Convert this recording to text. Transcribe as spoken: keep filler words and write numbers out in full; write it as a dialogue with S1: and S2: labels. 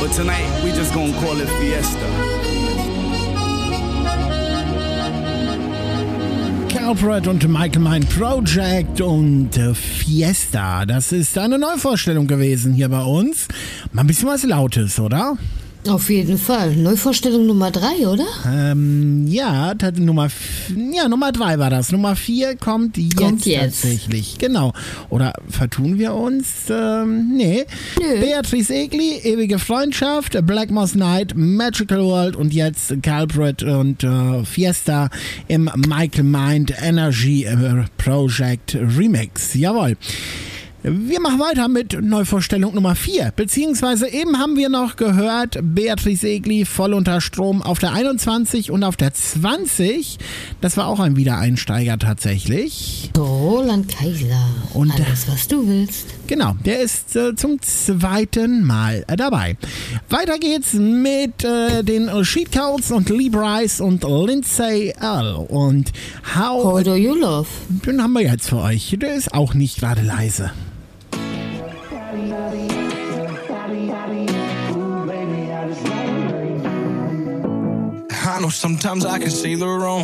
S1: But tonight, we just gonna call it Fiesta.
S2: Calpret und Michael Mind Project und äh, Fiesta. Das ist eine Neuvorstellung gewesen hier bei uns. Mal ein bisschen was Lautes, oder?
S3: Auf jeden Fall. Neuvorstellung Nummer drei, oder?
S2: Ähm, ja, t- Nummer, f- ja, Nummer drei war das. Nummer vier kommt jetzt,
S3: Kommt jetzt.
S2: tatsächlich. Genau. Oder vertun wir uns? Ähm, nee.
S3: Nö.
S2: Beatrice Egli, Ewige Freundschaft, Black Moss Night, Magical World und jetzt Calpret und äh, Fiesta im Michael Mind Energy äh, Project Remix. Jawohl. Wir machen weiter mit Neuvorstellung Nummer vier, beziehungsweise eben haben wir noch gehört, Beatrice Egli voll unter Strom auf der einundzwanzig und auf der zwanzig. Das war auch ein Wiedereinsteiger tatsächlich.
S3: Roland Kaiser.
S2: Und,
S3: alles, was du willst.
S2: Genau, der ist äh, zum zweiten Mal äh, dabei. Weiter geht's mit äh, den Sheetcoats und Lee Bryce und Lindsay L. Und How...
S3: How do you love?
S2: Den haben wir jetzt für euch. Der ist auch nicht gerade leise.
S4: I know sometimes I can say the wrong